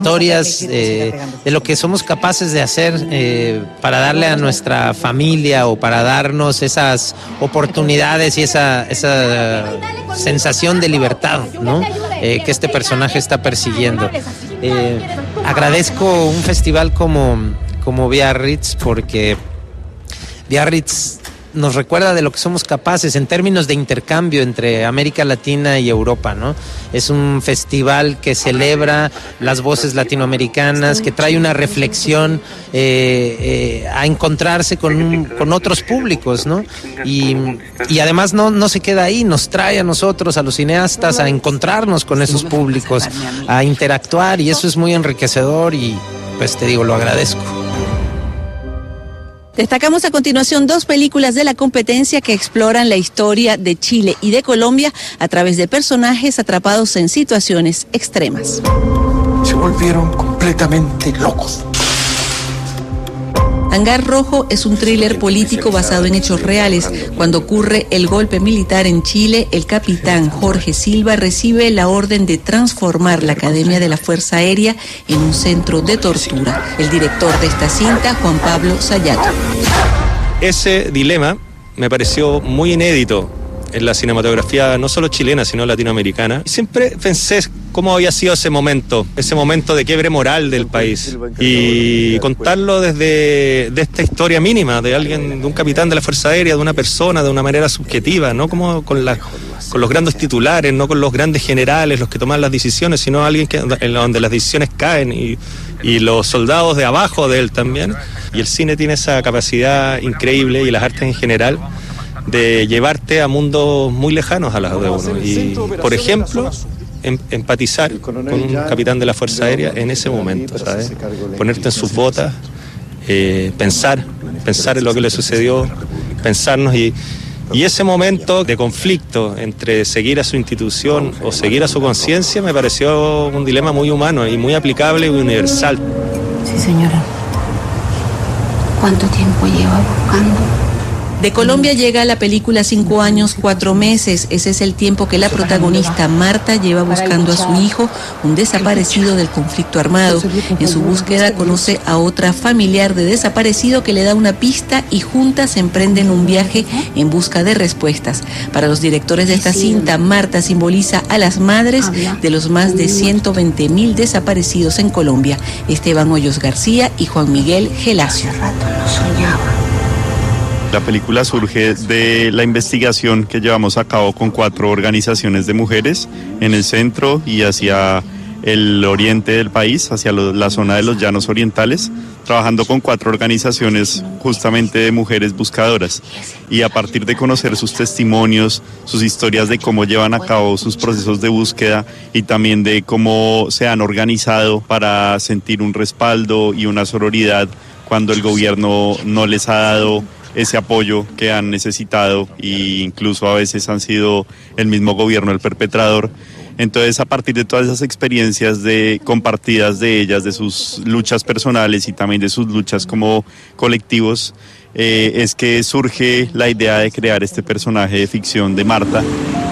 historias de lo que somos capaces de hacer para darle a nuestra familia o para darnos esas oportunidades y esa sensación de libertad, ¿no? Que este personaje está persiguiendo. Agradezco un festival como Biarritz, porque Biarritz nos recuerda de lo que somos capaces en términos de intercambio entre América Latina y Europa, ¿no? Es un festival que celebra las voces latinoamericanas, que trae una reflexión a encontrarse con otros públicos, ¿no? Y además no se queda ahí, nos trae a nosotros, a los cineastas, a encontrarnos con esos públicos, a interactuar, y eso es muy enriquecedor y, pues te digo, lo agradezco. Destacamos a continuación 2 películas de la competencia que exploran la historia de Chile y de Colombia a través de personajes atrapados en situaciones extremas. Se volvieron completamente locos. Hangar Rojo es un thriller político basado en hechos reales. Cuando ocurre el golpe militar en Chile, el capitán Jorge Silva recibe la orden de transformar la Academia de la Fuerza Aérea en un centro de tortura. El director de esta cinta, Juan Pablo Sayato. Ese dilema me pareció muy inédito en la cinematografía no solo chilena, sino latinoamericana. Siempre pensé cómo había sido ese momento de quiebre moral del país, y contarlo de esta historia mínima de alguien, de un capitán de la Fuerza Aérea, de una persona, de una manera subjetiva, no como con los grandes titulares, no con los grandes generales, los que toman las decisiones, sino alguien en donde las decisiones caen y los soldados de abajo de él también. Y el cine tiene esa capacidad increíble, y las artes en general, de llevarte a mundos muy lejanos a las de uno. Y, por ejemplo, empatizar con un capitán de la Fuerza Aérea en ese momento, ¿sabes? Ponerte en sus botas, pensar en lo que le sucedió, pensarnos, y ese momento de conflicto entre seguir a su institución o seguir a su conciencia me pareció un dilema muy humano y muy aplicable y universal. Sí, señora. ¿Cuánto tiempo lleva buscando? De Colombia llega la película 5 años, 4 meses. Ese es el tiempo que la protagonista Marta lleva buscando a su hijo, un desaparecido del conflicto armado. En su búsqueda conoce a otra familiar de desaparecido que le da una pista, y juntas emprenden un viaje en busca de respuestas. Para los directores de esta cinta, Marta simboliza a las madres de los más de 120.000 desaparecidos en Colombia. Esteban Hoyos García y Juan Miguel Gelacio. La película surge de la investigación que llevamos a cabo con 4 organizaciones de mujeres en el centro y hacia el oriente del país, hacia la zona de los Llanos Orientales, trabajando con 4 organizaciones justamente de mujeres buscadoras. Y a partir de conocer sus testimonios, sus historias de cómo llevan a cabo sus procesos de búsqueda, y también de cómo se han organizado para sentir un respaldo y una sororidad cuando el gobierno no les ha dado ese apoyo que han necesitado, e incluso a veces han sido el mismo gobierno el perpetrador. Entonces, a partir de todas esas experiencias compartidas de ellas, de sus luchas personales y también de sus luchas como colectivos, es que surge la idea de crear este personaje de ficción de Marta.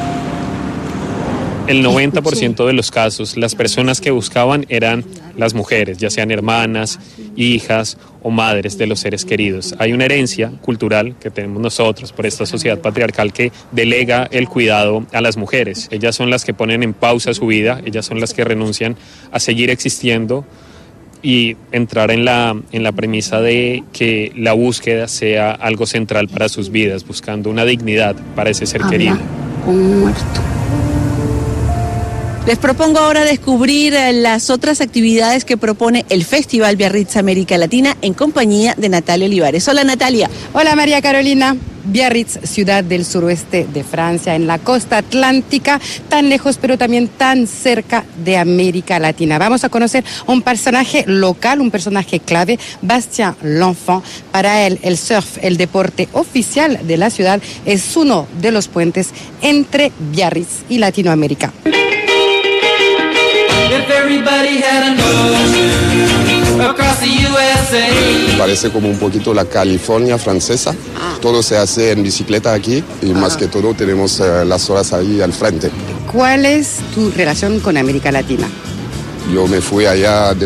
El 90% de los casos, las personas que buscaban eran las mujeres, ya sean hermanas, hijas o madres de los seres queridos. Hay una herencia cultural que tenemos nosotros por esta sociedad patriarcal que delega el cuidado a las mujeres. Ellas son las que ponen en pausa su vida, ellas son las que renuncian a seguir existiendo y entrar en la premisa de que la búsqueda sea algo central para sus vidas, buscando una dignidad para ese ser querido. Un muerto. Les propongo ahora descubrir las otras actividades que propone el Festival Biarritz América Latina en compañía de Natalia Olivares. Hola, Natalia. Hola, María Carolina. Biarritz, ciudad del suroeste de Francia, en la costa atlántica, tan lejos pero también tan cerca de América Latina. Vamos a conocer un personaje local, un personaje clave, Bastien L'Enfant. Para él, el surf, el deporte oficial de la ciudad, es uno de los puentes entre Biarritz y Latinoamérica. Parece como un poquito la California francesa. Todo se hace en bicicleta aquí y más que todo tenemos las horas ahí al frente. ¿Cuál es tu relación con América Latina? Yo me fui allá